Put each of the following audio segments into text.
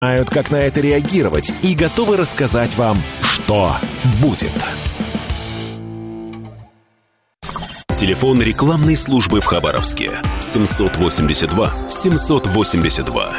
Знают, как на это реагировать, и готовы рассказать вам, что будет. Телефон рекламной службы в Хабаровске 782 782.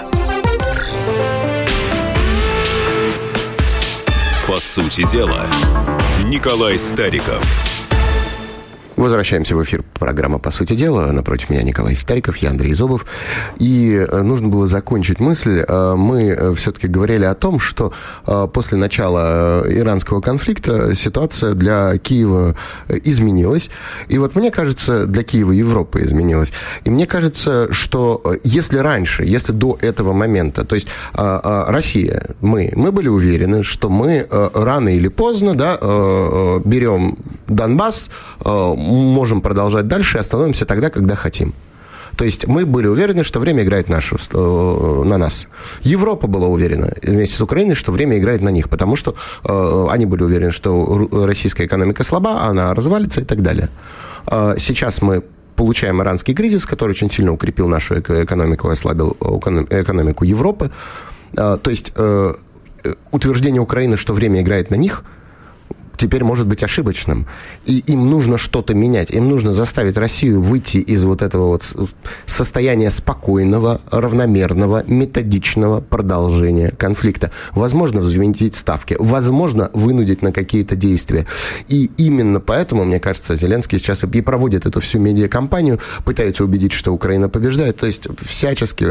По сути дела, Николай Стариков. Возвращаемся в эфир программы «По сути дела». Напротив меня Николай Стариков, я Андрей Зобов. И нужно было закончить мысль. Мы все-таки говорили о том, что после начала иранского конфликта ситуация для Киева изменилась. И вот мне кажется, для Киева Европа изменилась. И мне кажется, что если раньше, если до этого момента, то есть Россия, мы были уверены, что мы рано или поздно, да, берем Донбасс, можем продолжать дальше и остановимся тогда, когда хотим. То есть мы были уверены, что время играет на нас. Европа была уверена вместе с Украиной, что время играет на них, потому что они были уверены, что российская экономика слаба, она развалится и так далее. Сейчас мы получаем иранский кризис, который очень сильно укрепил нашу экономику и ослабил экономику Европы. То есть утверждение Украины, что время играет на них, теперь может быть ошибочным. И им нужно что-то менять. Им нужно заставить Россию выйти из вот этого вот состояния спокойного, равномерного, методичного продолжения конфликта. Возможно, взвинтить ставки. Возможно, вынудить на какие-то действия. И именно поэтому, мне кажется, Зеленский сейчас и проводит эту всю медиакампанию, пытается убедить, что Украина побеждает. То есть всячески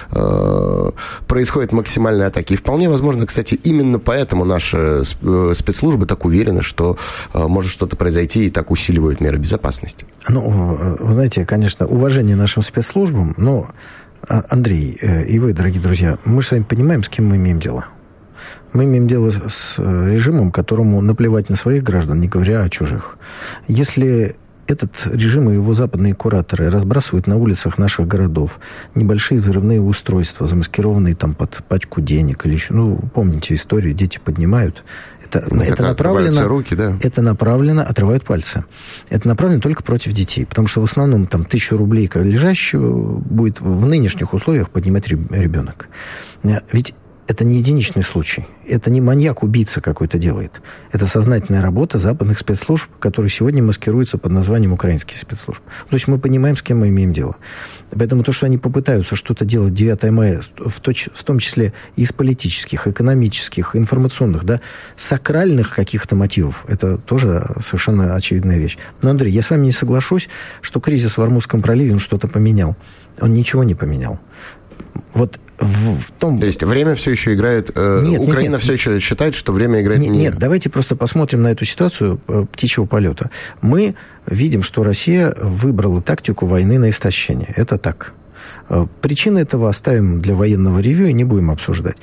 происходят максимальные атаки. И вполне возможно, кстати, именно поэтому наши спецслужбы так уверены, что может что-то произойти и так усиливают меры безопасности. Ну, вы знаете, конечно, уважение нашим спецслужбам, но, Андрей, и вы, дорогие друзья, мы же с вами понимаем, с кем мы имеем дело. Мы имеем дело с режимом, которому наплевать на своих граждан, не говоря о чужих. Если этот режим и его западные кураторы разбрасывают на улицах наших городов небольшие взрывные устройства, замаскированные там под пачку денег или еще, ну, помните историю, дети поднимают. Это направлено, руки, да. Это направлено, отрывают пальцы. Это направлено только против детей, потому что в основном там 1000 рублей лежащую будет в нынешних условиях поднимать ребенок. Ведь это не единичный случай. Это не маньяк-убийца какой-то делает. Это сознательная работа западных спецслужб, которые сегодня маскируются под названием украинских спецслужб. То есть мы понимаем, с кем мы имеем дело. Поэтому то, что они попытаются что-то делать 9 мая, в том числе из политических, экономических, информационных, да, сакральных каких-то мотивов, это тоже совершенно очевидная вещь. Но, Андрей, я с вами не соглашусь, что кризис в Ормузском проливе, он что-то поменял. Он ничего не поменял. Вот в том... То есть время все еще играет... Украина все еще считает, что время играет... Нет, давайте просто посмотрим на эту ситуацию птичьего полета. Мы видим, что Россия выбрала тактику войны на истощение. Это так. Причины этого оставим для военного ревью и не будем обсуждать.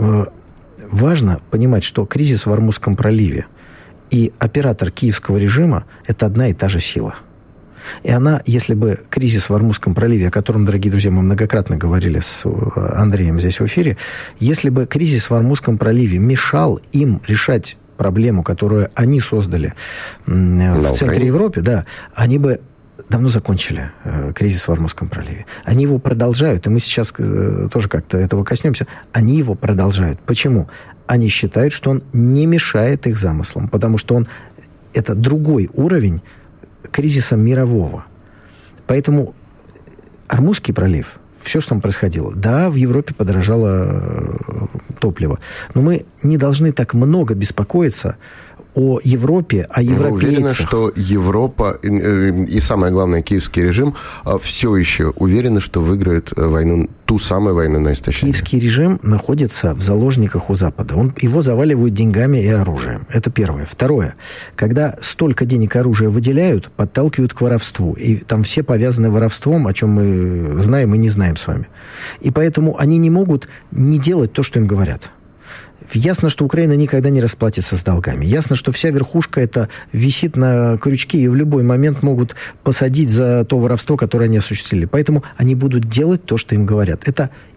Важно понимать, что кризис в Ормузском проливе и оператор киевского режима – это одна и та же сила. И она, если бы кризис в Ормузском проливе, о котором, дорогие друзья, мы многократно говорили с Андреем здесь в эфире, если бы кризис в Ормузском проливе мешал им решать проблему, которую они создали в центре Европы, да, они бы давно закончили кризис в Ормузском проливе. Они его продолжают, и мы сейчас тоже как-то этого коснемся. Они его продолжают. Почему? Они считают, что он не мешает их замыслам, потому что это другой уровень кризиса мирового. Поэтому Ормузский пролив, все, что там происходило, да, в Европе подорожало топливо, но мы не должны так много беспокоиться о Европе, о европейцах. Вы уверены, что Европа и, самое главное, киевский режим все еще уверены, что выиграет войну, ту самую войну на истощение? Киевский режим находится в заложниках у Запада. Его заваливают деньгами и оружием. Это первое. Второе. Когда столько денег и оружия выделяют, подталкивают к воровству. И там все повязаны воровством, о чем мы знаем и не знаем с вами. И поэтому они не могут не делать то, что им говорят. Ясно, что Украина никогда не расплатится с долгами. Ясно, что вся верхушка это висит на крючке, и в любой момент могут посадить за то воровство, которое они осуществили. Поэтому они будут делать то, что им говорят. Это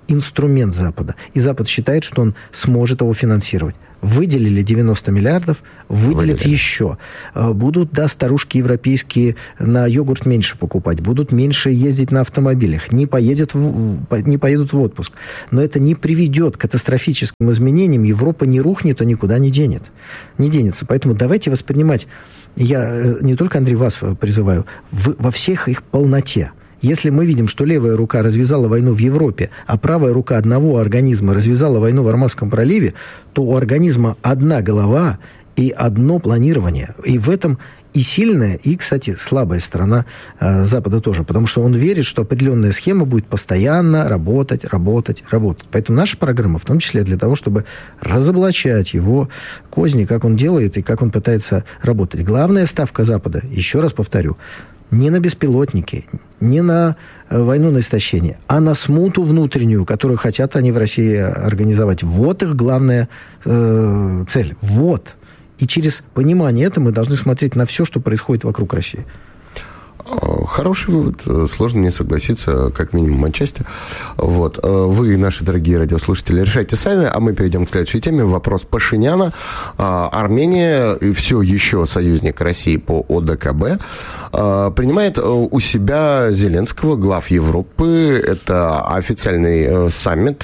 инструмент Запада. И Запад считает, что он сможет его финансировать. Выделили 90 миллиардов, выделят еще. Будут, да, старушки европейские на йогурт меньше покупать, будут меньше ездить на автомобилях, не поедут в отпуск. Но это не приведет к катастрофическим изменениям. Европа не рухнет, а никуда не денется. Поэтому давайте воспринимать, я не только, Андрей, вас призываю, во всех их полноте. Если мы видим, что левая рука развязала войну в Европе, а правая рука одного организма развязала войну в Армазском проливе, то у организма одна голова и одно планирование. И в этом и сильная, и, кстати, слабая сторона Запада тоже. Потому что он верит, что определенная схема будет постоянно работать. Поэтому наша программа, в том числе для того, чтобы разоблачать его козни, как он делает и как он пытается работать. Главная ставка Запада, еще раз повторю, не на беспилотники, не на войну на истощение, а на смуту внутреннюю, которую хотят они в России организовать. Вот их главная цель. Вот. И через понимание этого мы должны смотреть на все, что происходит вокруг России. Хороший вывод. Сложно не согласиться, как минимум отчасти. Вот. Вы, наши дорогие радиослушатели, решайте сами, а мы перейдем к следующей теме. Вопрос Пашиняна. Армения, все еще союзник России по ОДКБ, принимает у себя Зеленского, глав Европы. Это официальный саммит,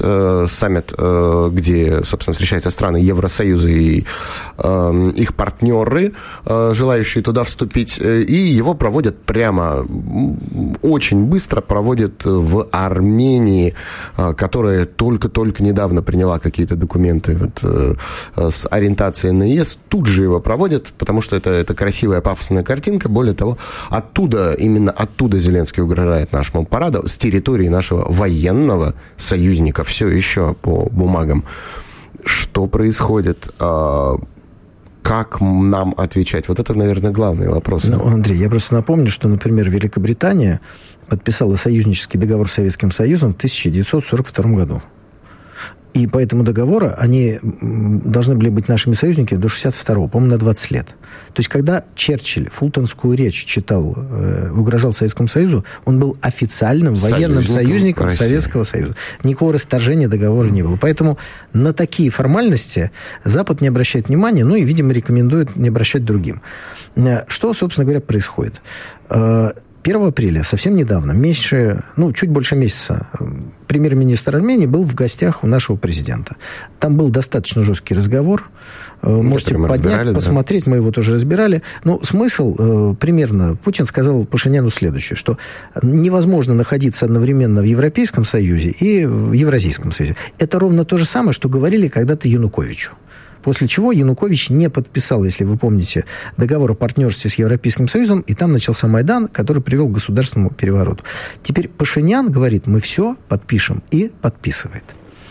где, собственно, встречаются страны Евросоюза и их партнеры, желающие туда вступить. И его проводят прямо очень быстро проводят в Армении, которая только-только недавно приняла какие-то документы с ориентацией на ЕС. Тут же его проводят, потому что это красивая пафосная картинка. Более того, именно оттуда Зеленский угрожает нашему параду, с территории нашего военного союзника, все еще по бумагам. Что происходит? Как нам отвечать? Вот это, наверное, главный вопрос. Андрей, я просто напомню, что, например, Великобритания подписала союзнический договор с Советским Союзом в 1942 году. И по этому договору они должны были быть нашими союзниками до 62-го, по-моему, на 20 лет. То есть, когда Черчилль фултонскую речь читал, угрожал Советскому Союзу, он был официальным военным союзником Советского Союза. Никакого расторжения договора не было. Поэтому на такие формальности Запад не обращает внимания, и, видимо, рекомендует не обращать другим. Что, собственно говоря, происходит? 1 апреля, совсем недавно, чуть больше месяца, премьер-министр Армении был в гостях у нашего президента. Там был достаточно жесткий разговор. Можете поднять, посмотреть, мы его тоже разбирали. Смысл примерно, Путин сказал Пашиняну следующее, что невозможно находиться одновременно в Европейском Союзе и в Евразийском Союзе. Это ровно то же самое, что говорили когда-то Януковичу. После чего Янукович не подписал, если вы помните, договор о партнерстве с Европейским Союзом, и там начался Майдан, который привел к государственному перевороту. Теперь Пашинян говорит, мы все подпишем, и подписывает.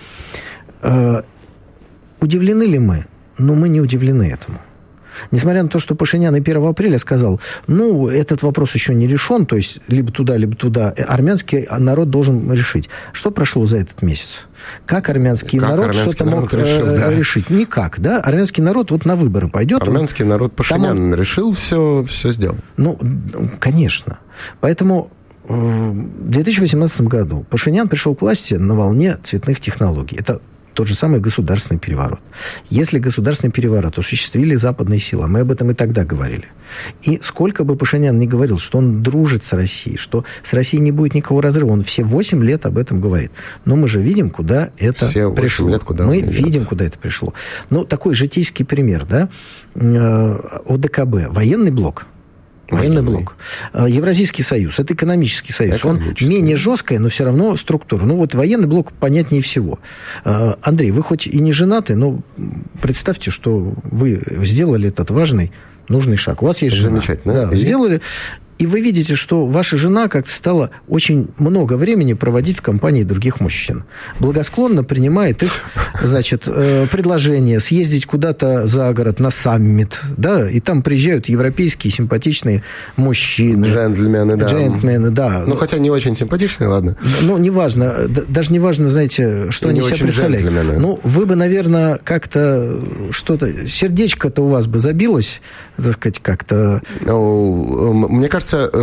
Удивлены ли мы? Мы не удивлены этому. Несмотря на то, что Пашинян и 1 апреля сказал, этот вопрос еще не решен, то есть либо туда, армянский народ должен решить. Что прошло за этот месяц? Как армянский народ что-то мог решить? Никак, да? Армянский народ на выборы пойдет. Армянский народ Пашинян решил, все сделал. Конечно. Поэтому в 2018 году Пашинян пришел к власти на волне цветных технологий. Это тот же самый государственный переворот. Если государственный переворот осуществили западные силы, мы об этом и тогда говорили. И сколько бы Пашинян ни говорил, что он дружит с Россией, что с Россией не будет никакого разрыва, он все 8 лет об этом говорит. Но мы же видим, куда это пришло. Мы видим, куда это пришло. Такой житейский пример, да? ОДКБ, военный блок. Военный блок. Евразийский союз. Это экономический союз. Он менее жесткая, но все равно структура. Военный блок понятнее всего. Андрей, вы хоть и не женаты, но представьте, что вы сделали этот важный, нужный шаг. У вас есть жена. Замечательно. Да, сделали. И вы видите, что ваша жена как-то стала очень много времени проводить в компании других мужчин. Благосклонно принимает их, предложение съездить куда-то за город на саммит, да, и там приезжают европейские симпатичные мужчины. Джентльмены, да. Хотя не очень симпатичные, ладно. Неважно. Даже неважно, знаете, что они себя представляют. Вы бы, наверное, как-то что-то... Сердечко-то у вас бы забилось, так сказать, как-то... Мне кажется,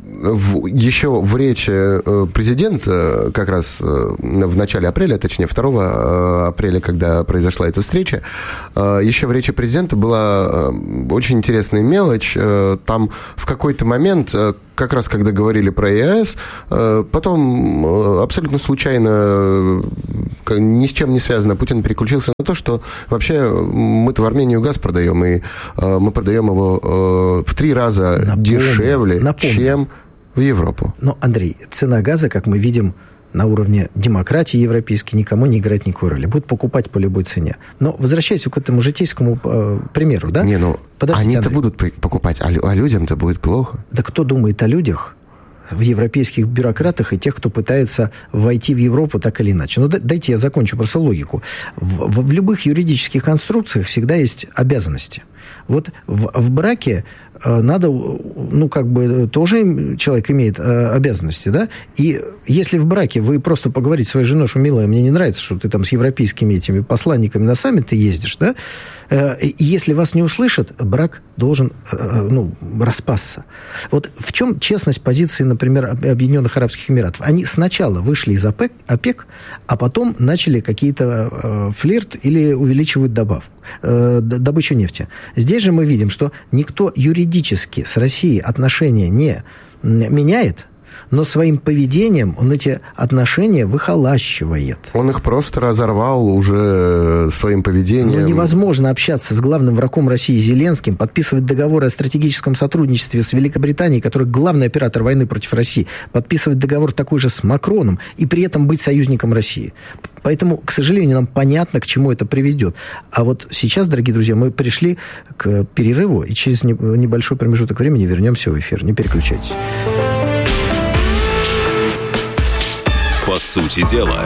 еще в речи президента, как раз в начале апреля, точнее 2 апреля, когда произошла эта встреча, еще в речи президента была очень интересная мелочь. Там в какой-то момент, как раз когда говорили про ЕАЭС, потом абсолютно случайно, ни с чем не связано, Путин переключился на то, что вообще мы-то в Армению газ продаем, и мы продаем его в 3 раза дешевле, чем в Европу. Но, Андрей, цена газа, как мы видим, на уровне демократии европейской никому не играет никакой роли. Будут покупать по любой цене. Но возвращаясь к этому житейскому примеру, да? Подождите, они-то будут покупать, а людям-то будет плохо. Да кто думает о людях, в европейских бюрократах и тех, кто пытается войти в Европу так или иначе? Дайте я закончу просто логику. В любых юридических конструкциях всегда есть обязанности. Вот в браке надо, тоже человек имеет обязанности, да? И если в браке вы просто поговорите со своей женой, что, милая, мне не нравится, что ты там с европейскими этими посланниками на саммит ты ездишь, да? И если вас не услышат, брак должен, распасться. Вот в чем честность позиции, например, Объединенных Арабских Эмиратов? Они сначала вышли из ОПЕК, а потом начали какие-то флирт или увеличивают добычу нефти. Здесь же мы видим, что никто юридически с Россией отношения не меняет, но своим поведением он эти отношения выхолащивает. Он их просто разорвал уже своим поведением. Невозможно общаться с главным врагом России Зеленским, подписывать договоры о стратегическом сотрудничестве с Великобританией, который главный оператор войны против России, подписывать договор такой же с Макроном и при этом быть союзником России. Поэтому, к сожалению, нам понятно, к чему это приведет. А вот сейчас, дорогие друзья, мы пришли к перерыву, и через небольшой промежуток времени вернемся в эфир. Не переключайтесь. По сути дела.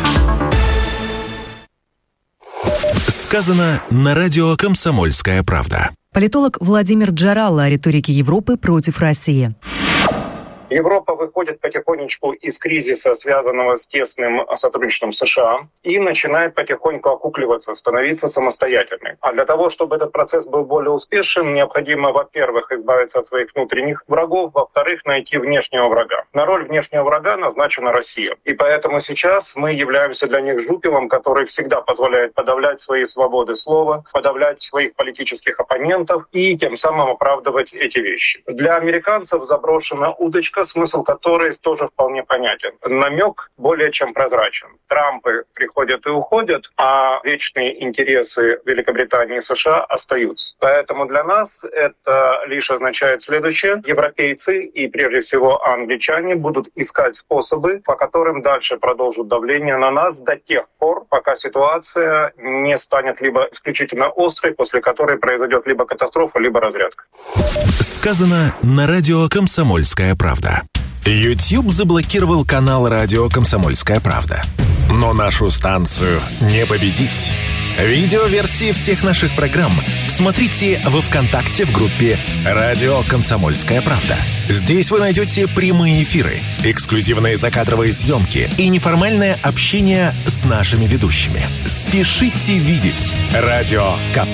Сказано на радио «Комсомольская правда». Политолог Владимир Джаралла о риторике Европы против России. Европа выходит потихонечку из кризиса, связанного с тесным сотрудничеством США, и начинает потихоньку окукливаться, становиться самостоятельной. А для того, чтобы этот процесс был более успешным, необходимо, во-первых, избавиться от своих внутренних врагов, во-вторых, найти внешнего врага. На роль внешнего врага назначена Россия. И поэтому сейчас мы являемся для них жупелом, который всегда позволяет подавлять свои свободы слова, подавлять своих политических оппонентов и тем самым оправдывать эти вещи. Для американцев заброшена удочка, смысл которой тоже вполне понятен. Намек более чем прозрачен. Трампы приходят и уходят, а вечные интересы Великобритании и США остаются. Поэтому для нас это лишь означает следующее. Европейцы и прежде всего англичане будут искать способы, по которым дальше продолжат давление на нас до тех пор, пока ситуация не станет либо исключительно острой, после которой произойдет либо катастрофа, либо разрядка. Сказано на радио «Комсомольская правда». YouTube заблокировал канал радио «Комсомольская правда». Но нашу станцию не победить. Видеоверсии всех наших программ смотрите во ВКонтакте в группе «Радио Комсомольская правда». Здесь вы найдете прямые эфиры, эксклюзивные закадровые съемки и неформальное общение с нашими ведущими. Спешите видеть «Радио КП».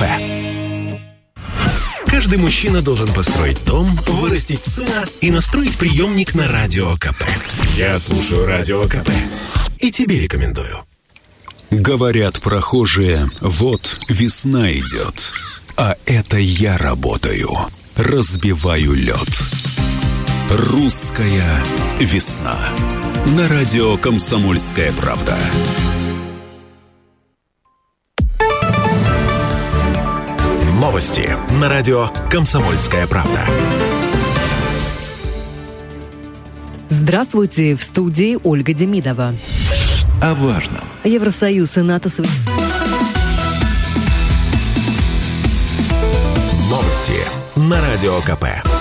Каждый мужчина должен построить дом, вырастить сына и настроить приемник на Радио КП. Я слушаю Радио КП и тебе рекомендую. Говорят прохожие, вот весна идет, а это я работаю, разбиваю лед. Русская весна. На радио «Комсомольская правда». Новости на радио «Комсомольская правда». Здравствуйте, в студии Ольга Демидова. О важном. Евросоюз и НАТО... Новости на радио КП.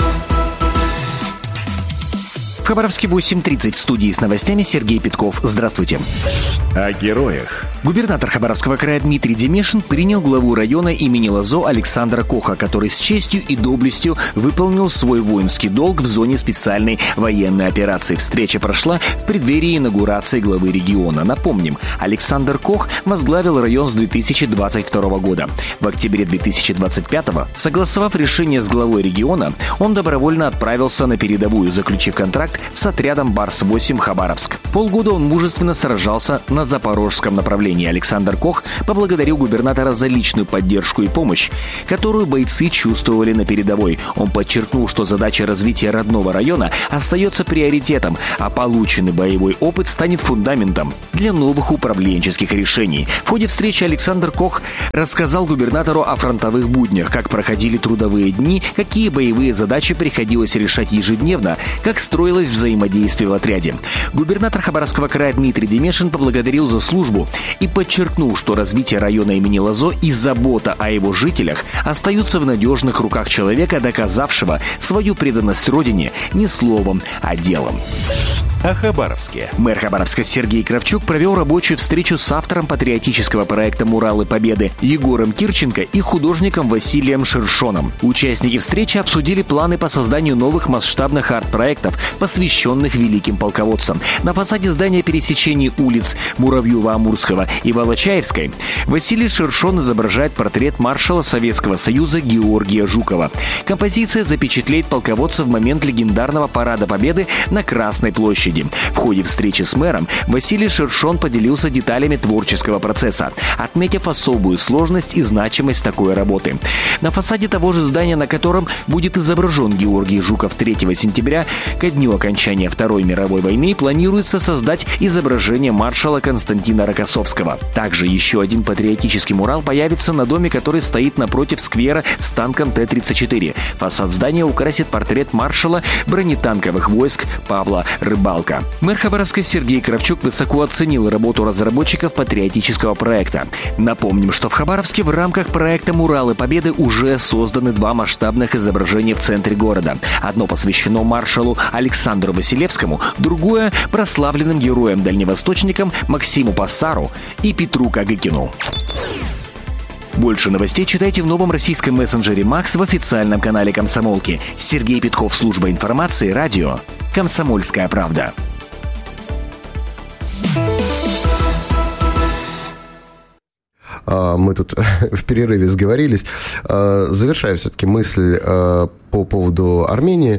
В Хабаровске 8:30 в студии с новостями Сергей Петков. Здравствуйте. О героях. Губернатор Хабаровского края Дмитрий Демешин принял главу района имени Лозо Александра Коха, который с честью и доблестью выполнил свой воинский долг в зоне специальной военной операции. Встреча прошла в преддверии инаугурации главы региона. Напомним, Александр Кох возглавил район с 2022 года. В октябре 2025, согласовав решение с главой региона, он добровольно отправился на передовую, заключив контракт проект с отрядом «Барс-8» Хабаровск. Полгода он мужественно сражался на запорожском направлении. Александр Кох поблагодарил губернатора за личную поддержку и помощь, которую бойцы чувствовали на передовой. Он подчеркнул, что задача развития родного района остается приоритетом, а полученный боевой опыт станет фундаментом для новых управленческих решений. В ходе встречи Александр Кох рассказал губернатору о фронтовых буднях, как проходили трудовые дни, какие боевые задачи приходилось решать ежедневно, как строилось взаимодействие в отряде. Губернатор Хабаровского края Дмитрий Демешин поблагодарил за службу и подчеркнул, что развитие района имени Лозо и забота о его жителях остаются в надежных руках человека, доказавшего свою преданность родине не словом, а делом. О Хабаровске. Мэр Хабаровска Сергей Кравчук провел рабочую встречу с автором патриотического проекта «Муралы Победы» Егором Кирченко и художником Василием Шершоном. Участники встречи обсудили планы по созданию новых масштабных арт-проектов, посвященных великим полководцам. На фасаде здания пересечений улиц Муравьева-Амурского и Волочаевской Василий Шершон изображает портрет маршала Советского Союза Георгия Жукова. Композиция запечатлеет полководца в момент легендарного парада Победы на Красной площади. В ходе встречи с мэром Василий Шершон поделился деталями творческого процесса, отметив особую сложность и значимость такой работы. На фасаде того же здания, на котором будет изображен Георгий Жуков 3 сентября, ко дню окончания Второй мировой войны, планируется создать изображение маршала Константина Рокоссовского. Также еще один патриотический мурал появится на доме, который стоит напротив сквера с танком Т-34. Фасад здания украсит портрет маршала бронетанковых войск Павла Рыбалка. Мэр Хабаровска Сергей Кравчук высоко оценил работу разработчиков патриотического проекта. Напомним, что в Хабаровске в рамках проекта «Муралы Победы» уже созданы 2 масштабных изображения в центре города. Одно посвящено маршалу Александру Василевскому, другое – прославленным героям-дальневосточникам Максиму Пассару и Петру Кагыкину. Больше новостей читайте в новом российском мессенджере «Макс» в официальном канале «Комсомолки». Сергей Петков, служба информации, радио «Комсомольская правда». Мы тут в перерыве сговорились. Завершаю все-таки мысль по поводу Армении.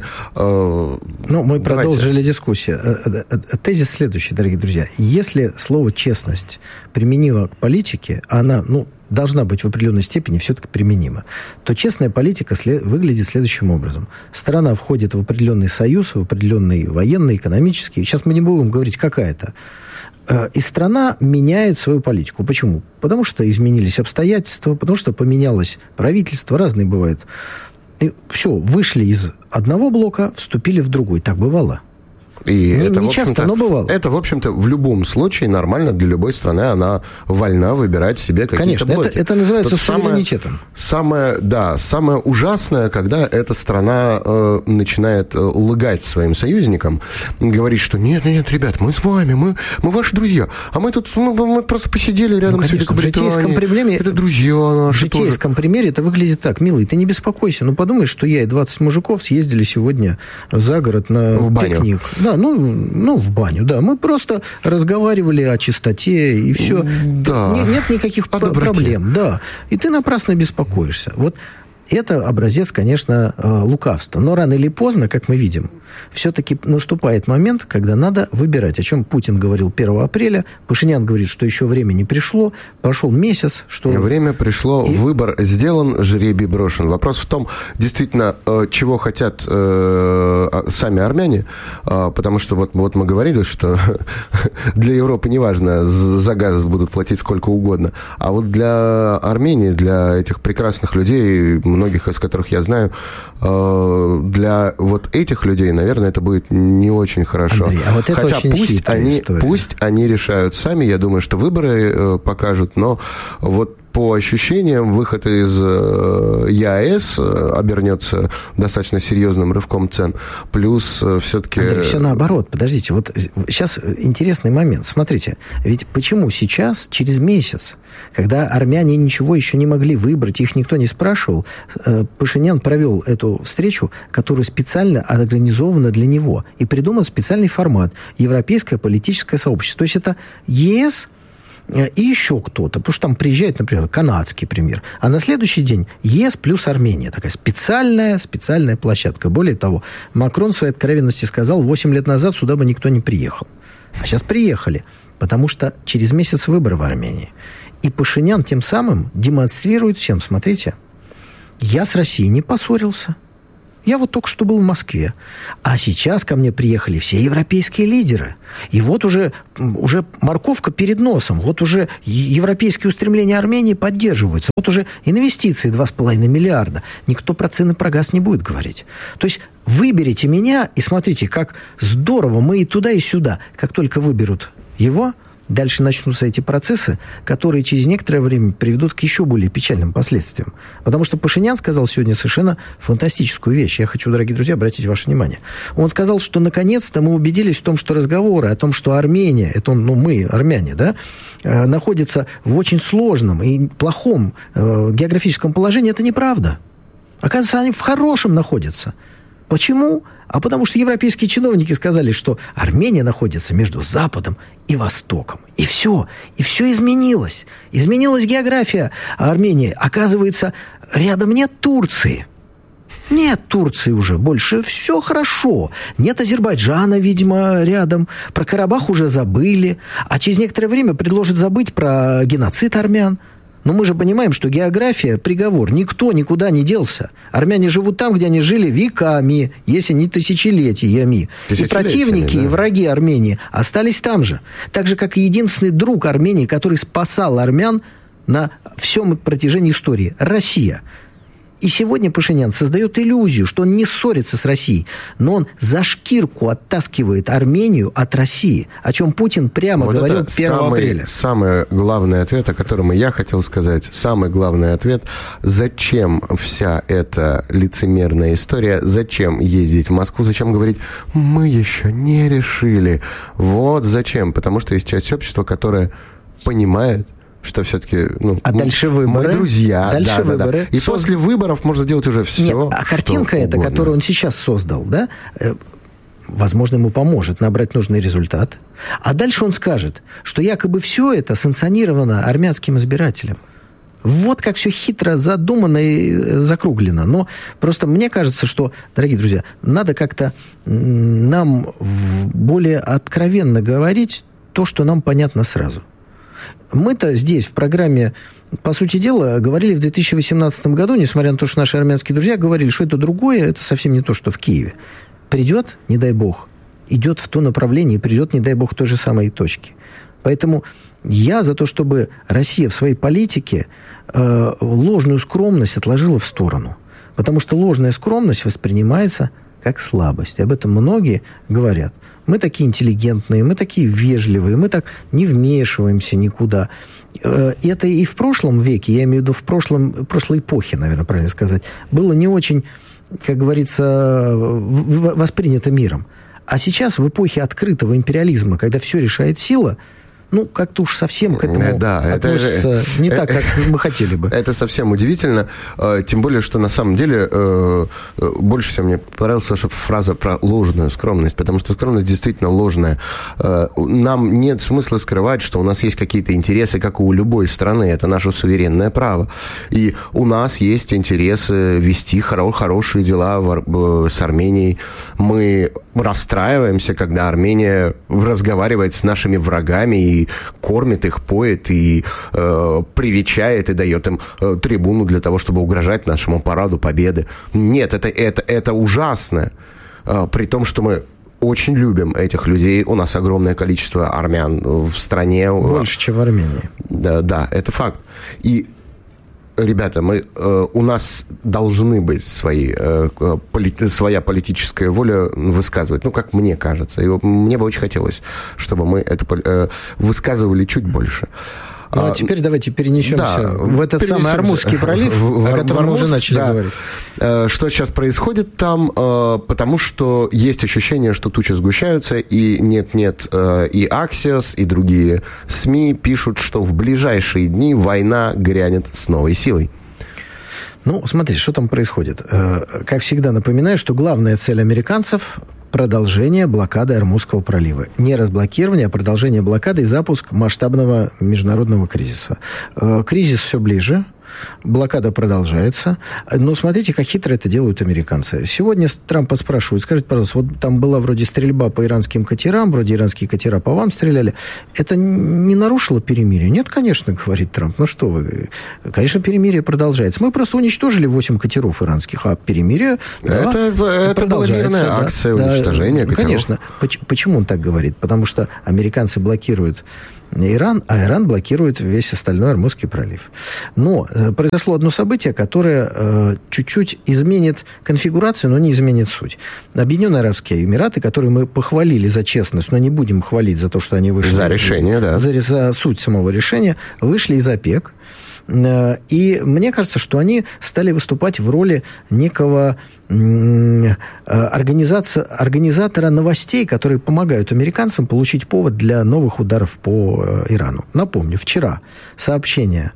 Мы продолжили дискуссию. Тезис следующий, дорогие друзья. Если слово «честность» применимо к политике, она, должна быть в определенной степени все-таки применима, то честная политика выглядит следующим образом. Страна входит в определенный союз, в определенный военный, экономический. Сейчас мы не будем говорить, какая это. И страна меняет свою политику. Почему? Потому что изменились обстоятельства, потому что поменялось правительство, разные бывают. И все, вышли из одного блока, вступили в другой. Так бывало. И это, не часто, но бывало. Это, в общем-то, в любом случае нормально для любой страны. Она вольна выбирать себе какие-то блоки. Конечно, это называется суверенитетом. Самое ужасное, когда эта страна начинает лгать своим союзникам, говорить, что нет, ребят, мы с вами, мы ваши друзья. А мы тут мы просто посидели рядом с Великобританией. Это друзья наши. В житейском примере это выглядит так. Милый, ты не беспокойся. Подумай, что я и 20 мужиков съездили сегодня за город на пикник. Да, в баню, да. Мы просто разговаривали о чистоте, и все. Да. Нет никаких проблем, да. И ты напрасно беспокоишься. Вот это образец, конечно, лукавства. Но рано или поздно, как мы видим, все-таки наступает момент, когда надо выбирать. О чем Путин говорил 1 апреля. Пашинян говорит, что еще время не пришло. Прошел месяц. Время пришло, выбор сделан, жребий брошен. Вопрос в том, действительно, чего хотят сами армяне. Потому что вот мы говорили, что для Европы неважно, за газ будут платить сколько угодно. А вот для Армении, для этих прекрасных людей, многих из которых я знаю, для вот этих людей, наверное, это будет не очень хорошо. Андрей, а вот это хотя очень пусть они решают сами, я думаю, что выборы покажут, но вот по ощущениям, выход из ЕАЭС обернется достаточно серьезным рывком цен. Плюс все-таки... Андрей, все наоборот. Подождите, вот сейчас интересный момент. Смотрите, ведь почему сейчас, через месяц, когда армяне ничего еще не могли выбрать, их никто не спрашивал, Пашинян провел эту встречу, которая специально организована для него, и придуман специальный формат – Европейское политическое сообщество. То есть это ЕС и еще кто-то. Потому что там приезжает, например, канадский премьер. А на следующий день ЕС плюс Армения. Такая специальная площадка. Более того, Макрон в своей откровенности сказал, 8 лет назад сюда бы никто не приехал. А сейчас приехали. Потому что через месяц выборы в Армении. И Пашинян тем самым демонстрирует всем, смотрите, я с Россией не поссорился. Я вот только что был в Москве. А сейчас ко мне приехали все европейские лидеры. И вот уже морковка перед носом. Вот уже европейские устремления Армении поддерживаются. Вот уже инвестиции 2,5 миллиарда. Никто про цены, про газ не будет говорить. То есть выберите меня и смотрите, как здорово мы и туда, и сюда. Как только выберут его, дальше начнутся эти процессы, которые через некоторое время приведут к еще более печальным последствиям. Потому что Пашинян сказал сегодня совершенно фантастическую вещь. Я хочу, дорогие друзья, обратить ваше внимание. Он сказал, что наконец-то мы убедились в том, что разговоры о том, что Армения, это мы, армяне, да, находится в очень сложном и плохом географическом положении, это неправда. Оказывается, они в хорошем находятся. Почему? А потому что европейские чиновники сказали, что Армения находится между Западом и Востоком. И все изменилось. Изменилась география Армении. Оказывается, рядом нет Турции. Нет Турции уже больше. Все хорошо. Нет Азербайджана, видимо, рядом. Про Карабах уже забыли. А через некоторое время предложат забыть про геноцид армян. Но мы же понимаем, что география – приговор. Никто никуда не делся. Армяне живут там, где они жили веками, если не тысячелетиями. И противники, да, и враги Армении остались там же. Так же, как и единственный друг Армении, который спасал армян на всем протяжении истории – Россия. И сегодня Пашинян создает иллюзию, что он не ссорится с Россией, но он за шкирку оттаскивает Армению от России, о чем Путин прямо говорил 1 апреля. Самый главный ответ, о котором и я хотел сказать, самый главный ответ, зачем вся эта лицемерная история, зачем ездить в Москву, зачем говорить, мы еще не решили. Вот зачем, потому что есть часть общества, которая понимает, что все-таки дальше выборы. Мы друзья. Дальше выборы. И после выборов можно делать уже все. Нет, а картинка эта, которую он сейчас создал, да, возможно, ему поможет набрать нужный результат. А дальше он скажет, что якобы все это санкционировано армянским избирателем. Вот как все хитро задумано и закруглено. Но просто мне кажется, что, дорогие друзья, надо как-то нам более откровенно говорить то, что нам понятно сразу. Мы-то здесь, в программе, по сути дела, говорили в 2018 году, несмотря на то, что наши армянские друзья говорили, что это другое, это совсем не то, что в Киеве. Придет, не дай бог, идет в то направление, придет, не дай бог, к той же самой точке. Поэтому я за то, чтобы Россия в своей политике ложную скромность отложила в сторону. Потому что ложная скромность воспринимается как слабость. Об этом многие говорят. Мы такие интеллигентные, мы такие вежливые, мы так не вмешиваемся никуда. Это и в прошлом веке, я имею в виду в прошлой эпохе, наверное, правильно сказать, было не очень, как говорится, воспринято миром. А сейчас, в эпохе открытого империализма, когда все решает сила, как-то уж совсем к этому относится не так, как мы хотели бы. Это совсем удивительно. Тем более, что на самом деле больше всего мне понравилась ваша фраза про ложную скромность, потому что скромность действительно ложная. Нам нет смысла скрывать, что у нас есть какие-то интересы, как и у любой страны. Это наше суверенное право. И у нас есть интересы вести хорошие дела с Арменией. Мы расстраиваемся, когда Армения разговаривает с нашими врагами и кормит их, поет, и привечает, и дает им трибуну для того, чтобы угрожать нашему параду победы. Нет, это ужасно. При том, что мы очень любим этих людей. У нас огромное количество армян в стране. Больше, чем в Армении. Да, это факт. И ребята, у нас должны быть своя политическая воля высказывать, как мне кажется. И мне бы очень хотелось, чтобы мы это высказывали чуть больше. А теперь давайте перенесемся в этот самый Армузский пролив, о котором мы уже начали говорить. Что сейчас происходит там? Потому что есть ощущение, что тучи сгущаются, и нет-нет, и Axios, и другие СМИ пишут, что в ближайшие дни война грянет с новой силой. Смотрите, что там происходит. Как всегда, напоминаю, что главная цель американцев продолжение блокады Ормузского пролива. Не разблокирование, а продолжение блокады и запуск масштабного международного кризиса. Кризис все ближе. Блокада продолжается. Но смотрите, как хитро это делают американцы. Сегодня Трампа спрашивают, скажите, пожалуйста, вот там была вроде стрельба по иранским катерам, вроде иранские катера по вам стреляли. Это не нарушило перемирие? Нет, конечно, говорит Трамп. Ну что вы? Конечно, перемирие продолжается. Мы просто уничтожили 8 катеров иранских, а перемирие это была мирная акция уничтожения катеров. Конечно. Почему он так говорит? Потому что американцы блокируют Иран, а Иран блокирует весь остальной Ормузский пролив. Но произошло одно событие, которое чуть-чуть изменит конфигурацию, но не изменит суть. Объединенные Арабские Эмираты, которые мы похвалили за честность, но не будем хвалить за то, что они вышли... За решение, да. За суть самого решения, вышли из ОПЕК. И мне кажется, что они стали выступать в роли некого организатора новостей, которые помогают американцам получить повод для новых ударов по Ирану. Напомню, вчера сообщение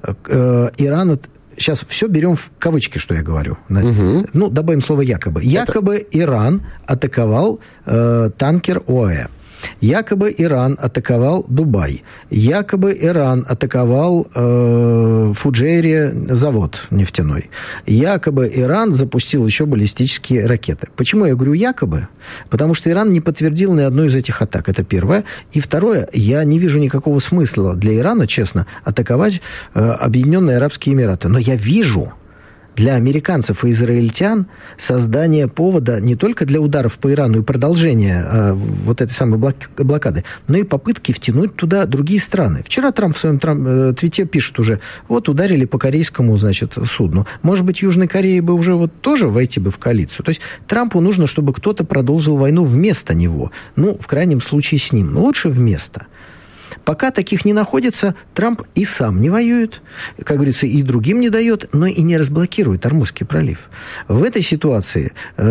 Ирана... Сейчас все берем в кавычки, что я говорю. Ну, добавим слово «якобы». Якобы Иран атаковал танкер ОАЭ. Якобы Иран атаковал Дубай. Якобы Иран атаковал Фуджейре завод нефтяной. Якобы Иран запустил еще баллистические ракеты. Почему я говорю якобы? Потому что Иран не подтвердил ни одну из этих атак. Это первое. И второе, я не вижу никакого смысла для Ирана, честно, атаковать Объединенные Арабские Эмираты. Но я вижу... для американцев и израильтян создание повода не только для ударов по Ирану и продолжения вот этой самой блокады, но и попытки втянуть туда другие страны. Вчера Трамп в своем твите пишет уже, вот ударили по корейскому, значит, судну. Может быть, Южной Корее бы уже вот тоже войти бы в коалицию. То есть Трампу нужно, чтобы кто-то продолжил войну вместо него. Ну, в крайнем случае с ним, но лучше вместо. Пока таких не находится, Трамп и сам не воюет, как говорится, и другим не дает, но и не разблокирует Ормузский пролив. В этой ситуации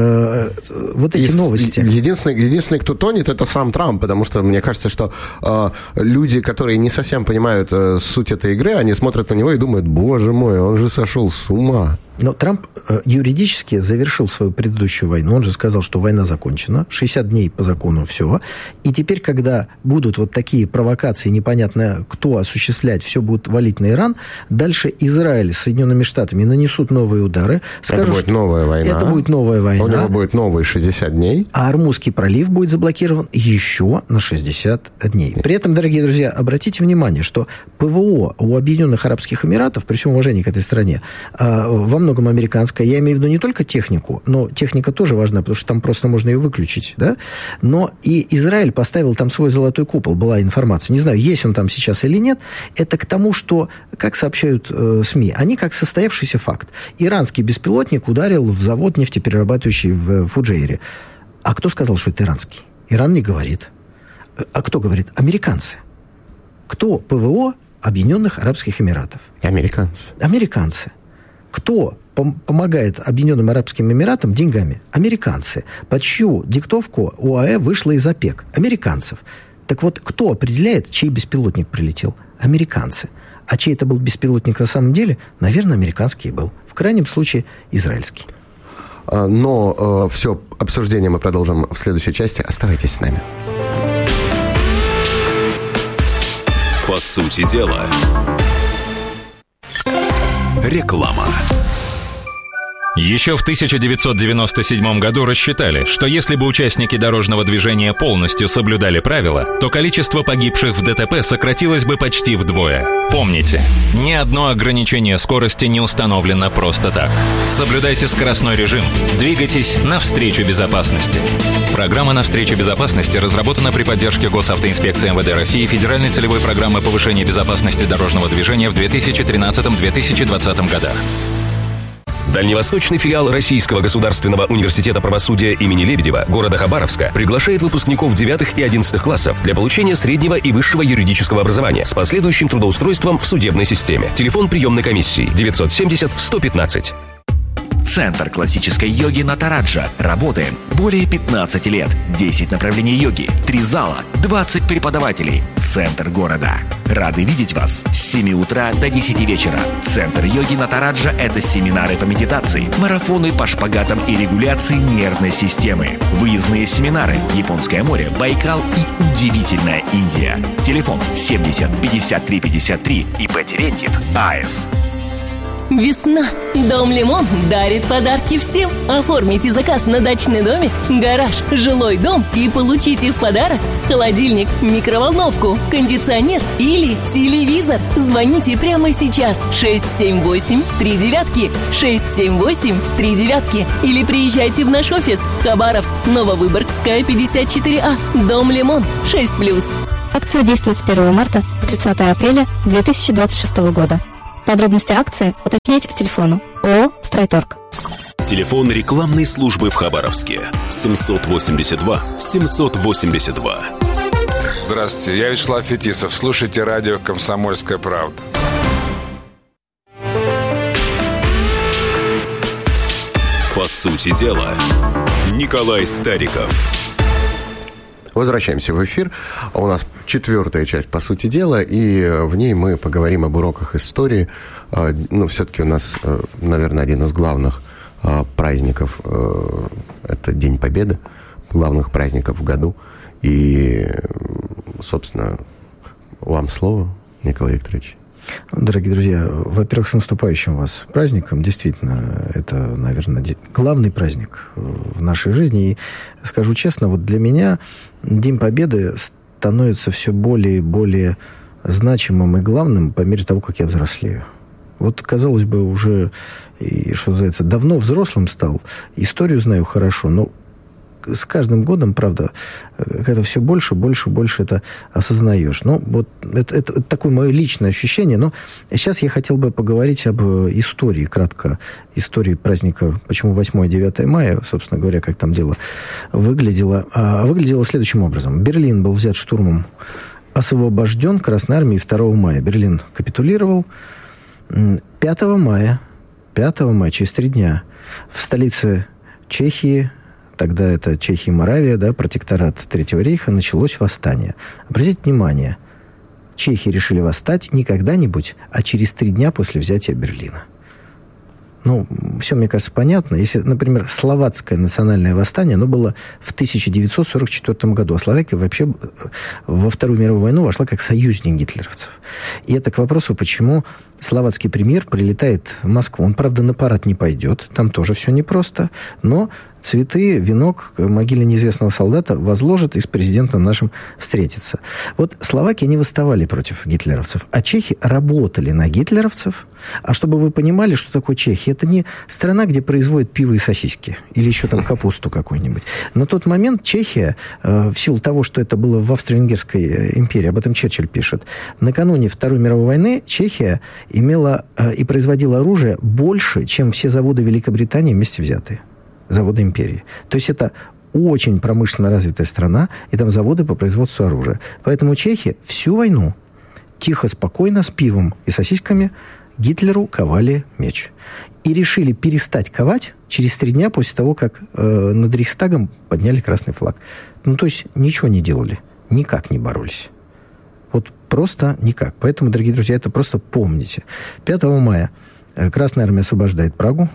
вот эти новости... Единственный, кто тонет, это сам Трамп, потому что мне кажется, что люди, которые не совсем понимают суть этой игры, они смотрят на него и думают, боже мой, он же сошел с ума. Но Трамп юридически завершил свою предыдущую войну. Он же сказал, что война закончена. 60 дней по закону все. И теперь, когда будут вот такие провокации, непонятно кто осуществлять, все будут валить на Иран, дальше Израиль с Соединенными Штатами нанесут новые удары. Скажут, это будет новая война. Это будет новая война. У него будет новые 60 дней. А Ормузский пролив будет заблокирован еще на 60 дней. При этом, дорогие друзья, обратите внимание, что ПВО у Объединенных Арабских Эмиратов, при всем уважении к этой стране, во многом американская. Я имею в виду не только технику, но техника тоже важна, потому что там просто можно ее выключить, да? Но и Израиль поставил там свой золотой купол, была информация. Не знаю, есть он там сейчас или нет. Это к тому, что, как сообщают СМИ, они как состоявшийся факт. Иранский беспилотник ударил в завод нефтеперерабатывающий в Фуджейре. А кто сказал, что это иранский? Иран не говорит. А кто говорит? Американцы. Кто ПВО Объединенных Арабских Эмиратов? Американцы. Кто помогает Объединенным Арабским Эмиратам деньгами? Американцы. Под чью диктовку ОАЭ вышла из ОПЕК? Американцев. Так вот, кто определяет, чей беспилотник прилетел? Американцы. А чей это был беспилотник на самом деле? Наверное, американский был. В крайнем случае, израильский. Но все обсуждение мы продолжим в следующей части. Оставайтесь с нами. По сути дела... Реклама. Еще в 1997 году рассчитали, что если бы участники дорожного движения полностью соблюдали правила, то количество погибших в ДТП сократилось бы почти вдвое. Помните, ни одно ограничение скорости не установлено просто так. Соблюдайте скоростной режим, двигайтесь навстречу безопасности. Программа «Навстречу безопасности» разработана при поддержке Госавтоинспекции МВД России и Федеральной целевой программы повышения безопасности дорожного движения в 2013-2020 годах. Дальневосточный филиал Российского государственного университета правосудия имени Лебедева города Хабаровска приглашает выпускников 9 и 11 классов для получения среднего и высшего юридического образования с последующим трудоустройством в судебной системе. Телефон приемной комиссии 970 115. Центр классической йоги Натараджа. Работаем более 15 лет. 10 направлений йоги, 3 зала, 20 преподавателей. Центр города. Рады видеть вас с 7 утра до 10 вечера. Центр йоги Натараджа – это семинары по медитации, марафоны по шпагатам и регуляции нервной системы, выездные семинары, Японское море, Байкал и удивительная Индия. Телефон 70 53 53 ИП Терентьев АС. Весна. Дом Лимон дарит подарки всем. Оформите заказ на дачный домик, гараж, жилой дом и получите в подарок холодильник, микроволновку, кондиционер или телевизор. Звоните прямо сейчас 678-39, 678-39 или приезжайте в наш офис Хабаровск, Нововыборгская, 54А, Дом Лимон, 6+. Акция действует с 1 марта по 30 апреля 2026 года. Подробности акции уточняйте по телефону ООО «Стройторг». Телефон рекламной службы в Хабаровске 782 782. Здравствуйте, я Вячеслав Фетисов. Слушайте радио «Комсомольская правда». По сути дела, Николай Стариков. Возвращаемся в эфир. У нас 4-я часть, по сути дела, и в ней мы поговорим об уроках истории. Ну, все-таки у нас, наверное, один из главных праздников – это День Победы, главных праздников в году. И, собственно, вам слово, Николай Викторович. Дорогие друзья, во-первых, с наступающим вас праздником. Действительно, это, наверное, главный праздник в нашей жизни. И скажу честно, вот для меня День Победы становится все более и более значимым и главным по мере того, как я взрослею. Вот, казалось бы, уже, что называется, давно взрослым стал, историю знаю хорошо, но с каждым годом, правда, когда все больше это осознаешь. Ну, вот это такое мое личное ощущение. Но сейчас я хотел бы поговорить об истории, кратко. Истории праздника, почему 8 и 9 мая, собственно говоря, как там дело выглядело. Выглядело следующим образом. Берлин был взят штурмом, освобожден Красной Армией 2 мая. Берлин капитулировал. 5 мая, через 3 дня, в столице Чехии, тогда это Чехия и Моравия, да, протекторат Третьего рейха, началось восстание. Обратите внимание, чехи решили восстать не когда-нибудь, а через 3 дня после взятия Берлина. Ну, все, мне кажется, понятно. Если, например, словацкое национальное восстание, оно было в 1944 году, а Словакия вообще во Вторую мировую войну вошла как союзник гитлеровцев. И это к вопросу, почему словацкий премьер прилетает в Москву. Он, правда, на парад не пойдет, там тоже все непросто, но цветы, венок к могиле неизвестного солдата возложат и с президентом нашим встретится. Вот словаки не восставали против гитлеровцев, а чехи работали на гитлеровцев. А чтобы вы понимали, что такое Чехия, это не страна, где производят пиво и сосиски, или еще там капусту какую-нибудь. На тот момент Чехия, в силу того, что это было в Австро-Венгерской империи, об этом Черчилль пишет, накануне Второй мировой войны Чехия имела и производила оружие больше, чем все заводы Великобритании вместе взятые. Заводы империи. То есть это очень промышленно развитая страна, и там заводы по производству оружия. Поэтому чехи всю войну тихо, спокойно, с пивом и сосисками Гитлеру ковали меч. И решили перестать ковать через 3 дня после того, как над Рейхстагом подняли красный флаг. Ну, то есть ничего не делали, никак не боролись. Вот просто никак. Поэтому, дорогие друзья, это просто помните. 5 мая Красная Армия освобождает Прагу.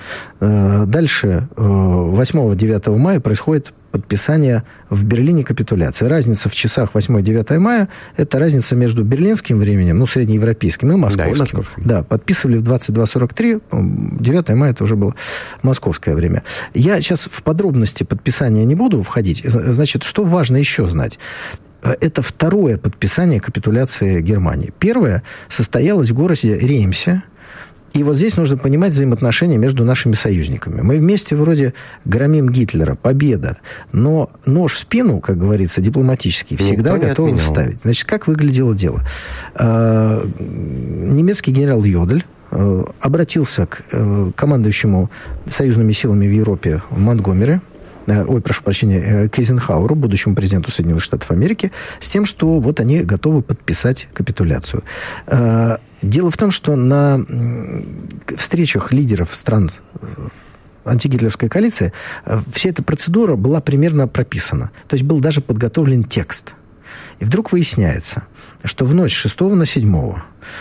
Дальше, 8-9 мая происходит подписание в Берлине капитуляции. Разница в часах 8-9 мая – это разница между берлинским временем, ну, среднеевропейским, и московским. Да, подписывали в 22:43, 9 мая это уже было московское время. Я сейчас в подробности подписания не буду входить. Значит, что важно еще знать? Это второе подписание капитуляции Германии. Первое состоялось в городе Реймсе. И вот здесь нужно понимать взаимоотношения между нашими союзниками. Мы вместе вроде громим Гитлера, победа, но нож в спину, как говорится, дипломатически, всегда готовы вставить. Значит, как выглядело дело? Немецкий генерал Йодель обратился к командующему союзными силами в Европе Монтгомери, к Эйзенхауэру, будущему президенту Соединенных Штатов Америки, с тем, что вот они готовы подписать капитуляцию. Дело в том, что на встречах лидеров стран антигитлеровская коалиция, вся эта процедура была примерно прописана. То есть был даже подготовлен текст. И вдруг выясняется, что в ночь с 6 на 7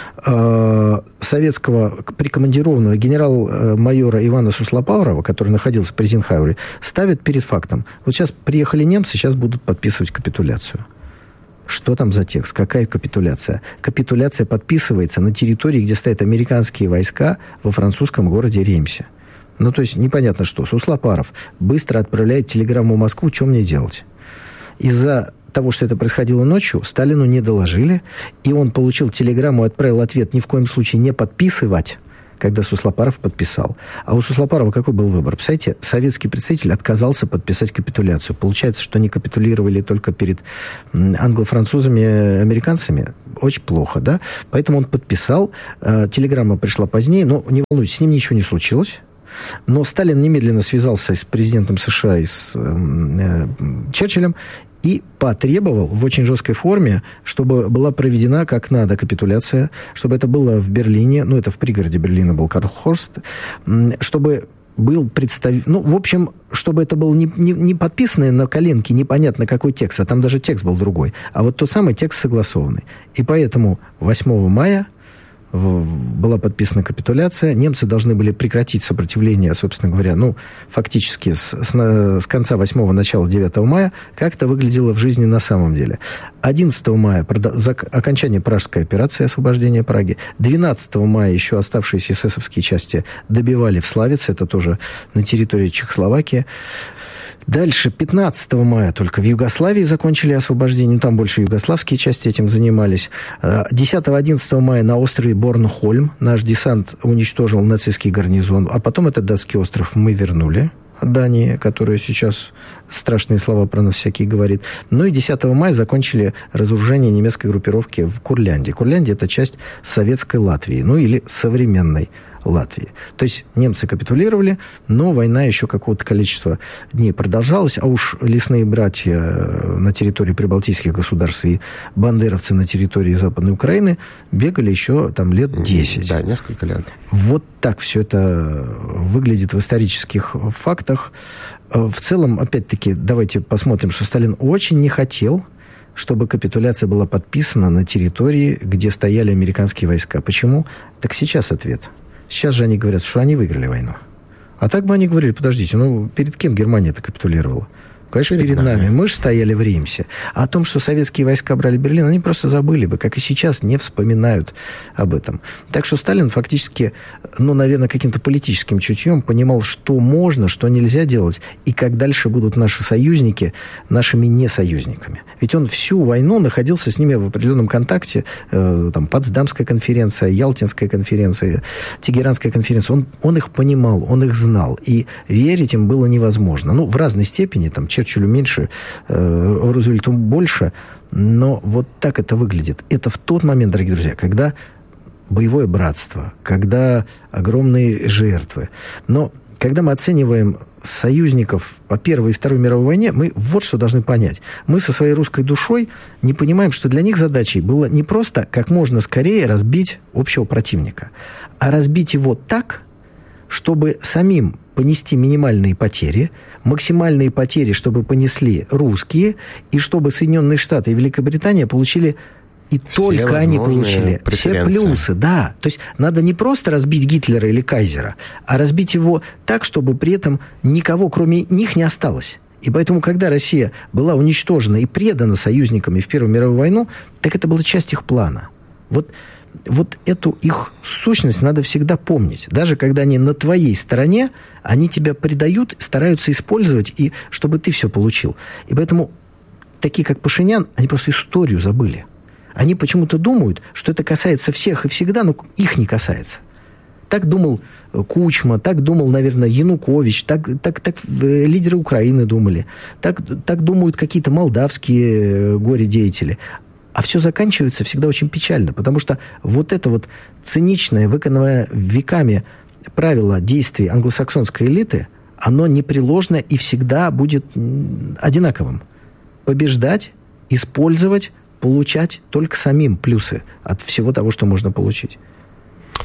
советского прикомандированного генерал-майора Ивана Суслопарова, который находился при Эйзенхауэре, ставят перед фактом. Вот сейчас приехали немцы, сейчас будут подписывать капитуляцию. Что там за текст? Какая капитуляция? Капитуляция подписывается на территории, где стоят американские войска во французском городе Реймсе. Ну, то есть, непонятно что. Суслопаров быстро отправляет телеграмму в Москву, что мне делать? Из-за того, что это происходило ночью, Сталину не доложили, и он получил телеграмму и отправил ответ ни в коем случае не подписывать, когда Суслопаров подписал. А у Суслопарова какой был выбор? Представляете, советский представитель отказался подписать капитуляцию. Получается, что они капитулировали только перед англо-французами, американцами. Очень плохо, да? Поэтому он подписал. Телеграмма пришла позднее, но не волнуйтесь, с ним ничего не случилось. Но Сталин немедленно связался с президентом США и с Черчиллем и потребовал в очень жесткой форме, чтобы была проведена как надо капитуляция, чтобы это было в Берлине, ну, это в пригороде Берлина был Карлхорст, чтобы был ну, в общем, чтобы это был не подписанный на коленке непонятно какой текст, а там даже текст был другой, а вот тот самый текст согласованный. И поэтому 8 мая была подписана капитуляция. Немцы должны были прекратить сопротивление, собственно говоря, ну, фактически с конца 8-го, начала 9 мая. Как это выглядело в жизни на самом деле? 11 мая окончание Пражской операции освобождения Праги. 12 мая еще оставшиеся эсэсовские части добивали в Славице, это тоже на территории Чехословакии. Дальше, 15 мая только в Югославии закончили освобождение. Там больше югославские части этим занимались. 10-11 мая на острове Борнхольм наш десант уничтожил нацистский гарнизон. А потом этот датский остров мы вернули Дании, которая сейчас страшные слова про нас всякие говорит. Ну и 10 мая закончили разоружение немецкой группировки в Курляндии. Курляндия – это часть советской Латвии, ну или современной Латвии. То есть немцы капитулировали, но война еще какого-то количества дней продолжалась, а уж лесные братья на территории прибалтийских государств и бандеровцы на территории Западной Украины бегали еще там лет 10. Да, несколько лет. Вот так все это выглядит в исторических фактах. В целом, опять-таки, давайте посмотрим, что Сталин очень не хотел, чтобы капитуляция была подписана на территории, где стояли американские войска. Почему? Так сейчас ответ. Сейчас же они говорят, что они выиграли войну. А так бы они говорили, подождите, ну перед кем Германия-то капитулировала? Конечно, перед нами. Мы же стояли в Реймсе. А о том, что советские войска брали Берлин, они просто забыли бы, как и сейчас не вспоминают об этом. Так что Сталин фактически, ну, наверное, каким-то политическим чутьем понимал, что можно, что нельзя делать, и как дальше будут наши союзники нашими несоюзниками. Ведь он всю войну находился с ними в определенном контакте. Там, Потсдамская конференция, Ялтинская конференция, Тегеранская конференция. Он их понимал, он их знал. И верить им было невозможно. Ну, в разной степени, там, Черчиллю меньше, Рузвельту больше, но вот так это выглядит. Это в тот момент, дорогие друзья, когда боевое братство, когда огромные жертвы. Но когда мы оцениваем союзников по Первой и Второй мировой войне, мы вот что должны понять. Мы со своей русской душой не понимаем, что для них задачей было не просто как можно скорее разбить общего противника, а разбить его так, чтобы самим понести минимальные потери, максимальные потери, чтобы понесли русские, и чтобы Соединенные Штаты и Великобритания получили, и только они получили все плюсы. Да, то есть надо не просто разбить Гитлера или Кайзера, а разбить его так, чтобы при этом никого, кроме них, не осталось. И поэтому, когда Россия была уничтожена и предана союзниками в Первую мировую войну, так это была часть их плана. Вот эту их сущность надо всегда помнить. Даже когда они на твоей стороне, они тебя предают, стараются использовать, и чтобы ты все получил. И поэтому такие, как Пашинян, они просто историю забыли. Они почему-то думают, что это касается всех и всегда, но их не касается. Так думал Кучма, так думал, наверное, Янукович, так лидеры Украины думали, так думают какие-то молдавские горе-деятели. А все заканчивается всегда очень печально, потому что вот это вот циничное, выкананное веками правило действий англосаксонской элиты, оно непреложно и всегда будет одинаковым. Побеждать, использовать, получать только самим плюсы от всего того, что можно получить.